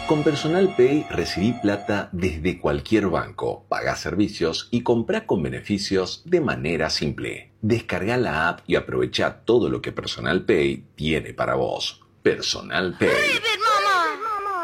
Con Personal Pay recibí plata desde cualquier banco, pagá servicios y comprá con beneficios de manera simple. Descarga la app y aprovecha todo lo que Personal Pay tiene para vos. Personal Pay.